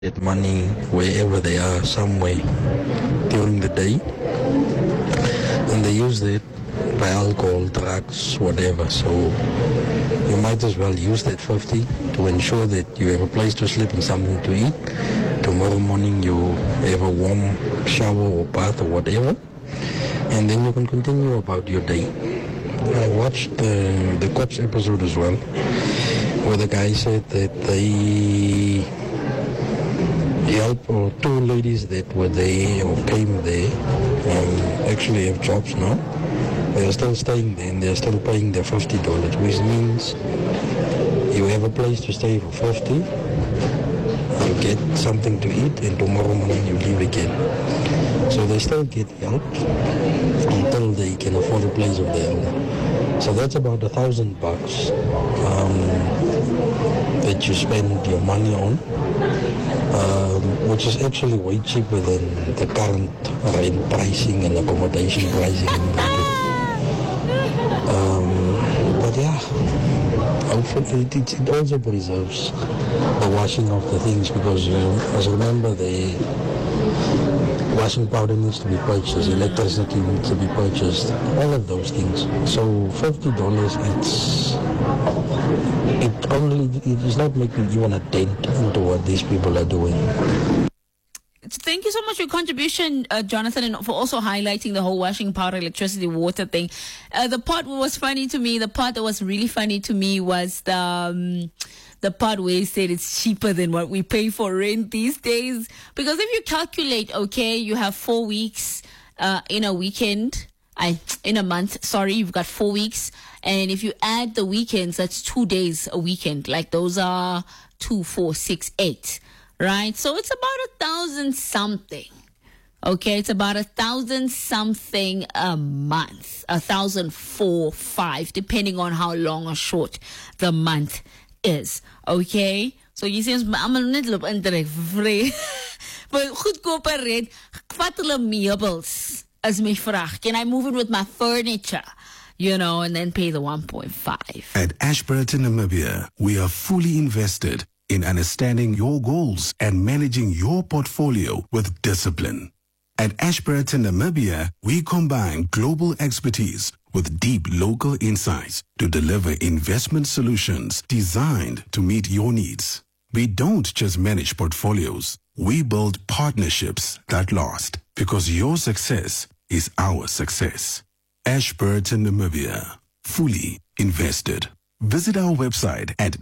get money wherever they are, somewhere during the day, and they use it by alcohol, drugs, whatever. So you might as well use that 50 to ensure that you have a place to sleep and something to eat. Tomorrow morning you have a warm shower or bath or whatever, and then you can continue about your day. I watched the Cops episode as well, where the guy said that they helped two ladies that were there or came there actually have jobs now. They're still staying there and they're still paying their $50, which means you have a place to stay for 50, you get something to eat, and tomorrow morning you leave again. So they still get help until they can afford a place of their own. So that's about $1,000 that you spend your money on, which is actually way cheaper than the current rent pricing and accommodation pricing. But yeah, hopefully it also preserves the washing of the things, because as remember, the washing powder needs to be purchased, electricity needs to be purchased, all of those things. So $50, it is not making even a dent into what these people are doing. Thank you so much for your contribution, Jonathan, and for also highlighting the whole washing powder, electricity, water thing. The part was funny to me. The part that was really funny to me was the part where he said it's cheaper than what we pay for rent these days. Because if you calculate, okay, you have 4 weeks in a weekend, in a month, sorry, you've got 4 weeks. And if you add the weekends, that's 2 days a weekend. Like those are 2, 4, 6, 8. Right? So it's about 1,000 something. Okay, it's about 1,000 something a month. 1,004, 5, depending on how long or short the month is. Okay? So jy sê I'm net loop intrek vrye. Maar goedkoper red, vat hulle meubels as my vraag. Can I move in with my furniture? You know, and then pay the 1.5. At Ashburton, Namibia, we are fully invested in understanding your goals and managing your portfolio with discipline. At Ashburton, Namibia, we combine global expertise with deep local insights to deliver investment solutions designed to meet your needs. We don't just manage portfolios, we build partnerships that last, because your success is our success. Ashburton, Namibia, fully invested. Visit our website at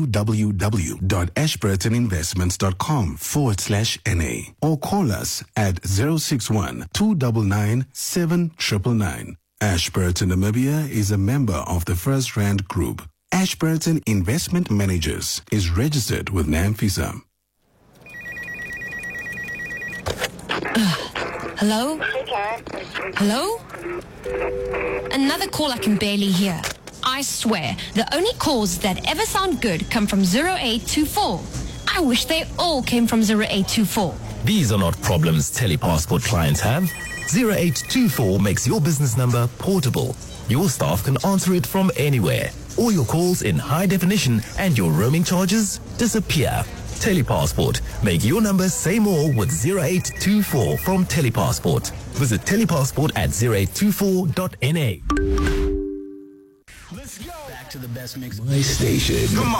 www.ashburtoninvestments.com/NA or call us at 061 299 7999. Ashburton, Namibia is a member of the First Rand Group. Ashburton Investment Managers is registered with NAMFISA. Hello? Hello? Another call I can barely hear. I swear, the only calls that ever sound good come from 0824. I wish they all came from 0824. These are not problems Telepassport clients have. 0824 makes your business number portable. Your staff can answer it from anywhere. All your calls in high definition and your roaming charges disappear. Telepassport. Make your number say more with 0824 from Telepassport. Visit Telepassport at 0824.na. Let's go. Back to the best mix. My station. Come on.